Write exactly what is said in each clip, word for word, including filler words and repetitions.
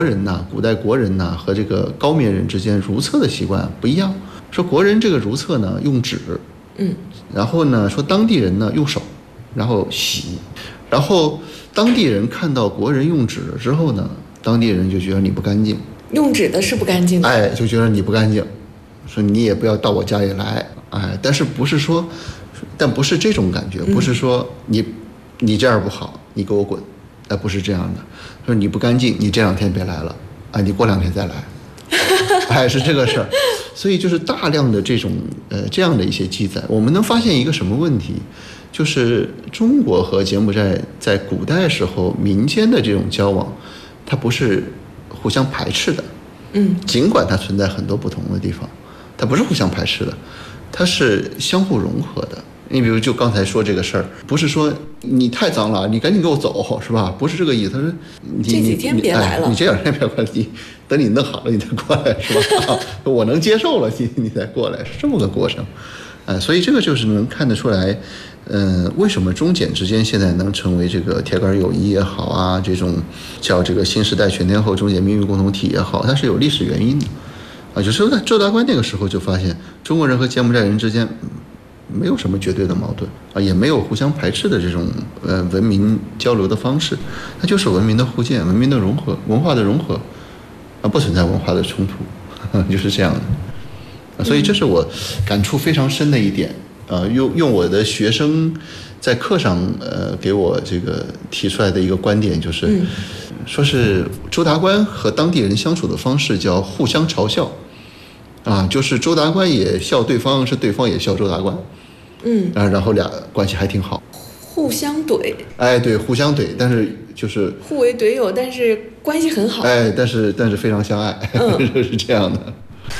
人呐，古代国人呐和这个高棉人之间如厕的习惯不一样。说国人这个如厕呢用纸， 嗯， 然后呢说当地人呢用手，然后洗，然后当地人看到国人用纸了之后呢，当地人就觉得你不干净， 用纸的是不干净的， 哎，就觉得你不干净，说你也不要到我家里来，哎，但是不是说，但不是这种感觉，不是说你你这样不好，你给我滚，哎，不是这样的，说你不干净，你这两天别来了，哎，你过两天再来，哎，是这个事儿。所以就是大量的这种呃这样的一些记载，我们能发现一个什么问题，就是中国和柬埔寨在古代时候民间的这种交往，它不是互相排斥的， 嗯， 尽管它存在很多不同的地方，它不是互相排斥的，它是相互融合的。你比如就刚才说这个事儿，不是说你太脏了，你赶紧给我走，是吧？不是这个意思。他说你这几天别来了， 哎、你这两天别过来，你等你弄好了你再过来，是吧？我能接受了，你你再过来，是这么个过程。哎、呃，所以这个就是能看得出来，嗯、呃，为什么中柬之间现在能成为这个铁杆友谊也好啊，这种叫这个新时代全天候中柬命运共同体也好，它是有历史原因的。啊，就是在周达观那个时候就发现，中国人和柬埔寨人之间没有什么绝对的矛盾啊，也没有互相排斥的这种呃文明交流的方式，它就是文明的互鉴、文明的融合、文化的融合，啊，不存在文化的冲突，呵呵就是这样的。啊，所以这是我感触非常深的一点。呃，用用我的学生在课上呃给我这个提出来的一个观点，就是、嗯、说是周达观和当地人相处的方式叫互相嘲笑。啊，就是周达观也笑对方，是对方也笑周达观， 嗯， 啊，然后俩关系还挺好， 互相怼， 哎，对，互相怼，但是就是互为怼友，但是关系很好， 哎，但是但是非常相爱，嗯，是这样的。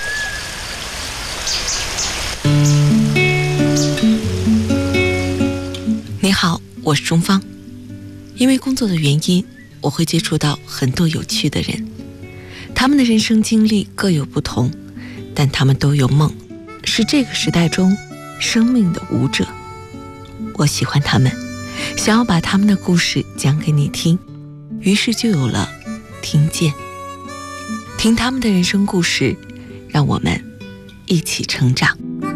你好，我是钟芳。因为工作的原因，我会接触到很多有趣的人，他们的人生经历各有不同。但他们都有梦，是这个时代中生命的舞者。我喜欢他们，想要把他们的故事讲给你听，于是就有了听见。听他们的人生故事，让我们一起成长。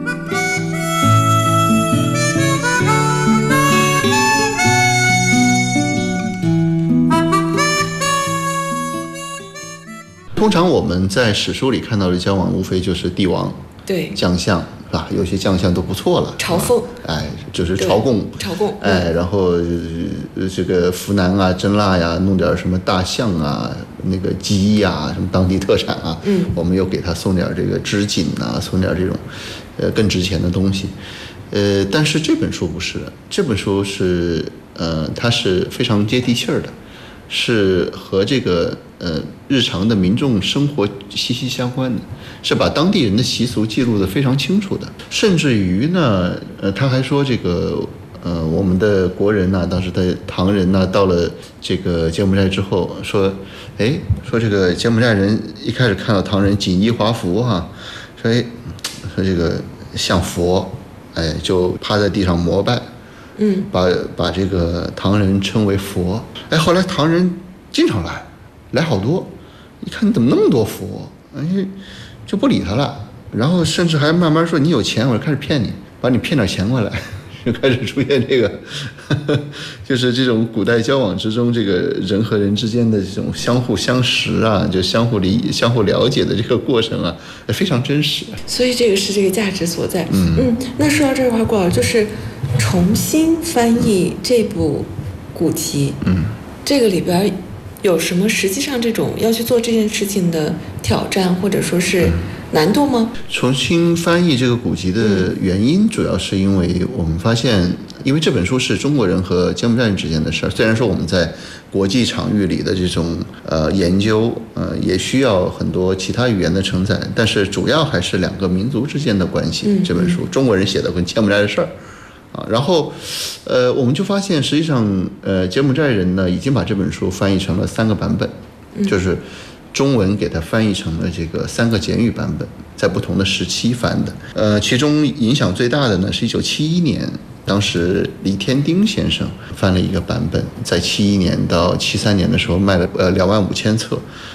通常我们在史书里看到的交往，无非就是帝王、 对将相，是吧？有些将相都不错了， 朝奉， 哎，就是朝贡， 朝贡， 哎，然后、呃、这个湖南啊、真腊呀，弄点什么大象啊、那个鸡呀、什么当地特产啊， 嗯， 我们又给他送点这个织锦啊，送点这种，呃，更值钱的东西，呃，但是这本书不是的，这本书是，呃，它是非常接地气儿的。是和这个呃日常的民众生活息息相关的，是把当地人的习俗记录得非常清楚的，甚至于呢，呃，他还说这个呃我们的国人呐、啊，当时的唐人呐、啊，到了这个柬埔寨之后，说，哎，说这个柬埔寨人一开始看到唐人锦衣华服哈、啊，说哎，说这个像佛，哎，就趴在地上膜拜。 嗯， 把把这个唐人称为佛，哎，后来唐人经常来，来好多，一看你怎么那么多佛，哎，就不理他了，然后甚至还慢慢说你有钱，我就开始骗你，把你骗点钱过来，就开始出现这个，呵呵就是这种古代交往之中，这个人和人之间的这种相互相识啊，就相互理相互了解的这个过程啊，非常真实。 所以这个是这个价值所在。 嗯嗯，那说到这块，郭老师就是重新翻译这部古籍， 嗯， 这个里边有什么实际上这种要去做这件事情的挑战或者说是难度吗？ 重新翻译这个古籍的原因，主要是因为我们发现，因为这本书是中国人和柬埔寨人之间的事儿。虽然说我们在国际场域里的这种呃研究，呃也需要很多其他语言的承载，但是主要还是两个民族之间的关系。 嗯、 这本书中国人写的跟柬埔寨的事儿。啊，然后，呃，我们就发现，实际上，呃，柬埔寨人呢，已经把这本书翻译成了三个版本， 嗯、 就是中文给它翻译成了这个三个简语版本，在不同的时期翻的。呃，其中影响最大的呢，是一九七一年，当时李天丁先生翻了一个版本，在七一年到七三年的时候卖了呃两万五千册，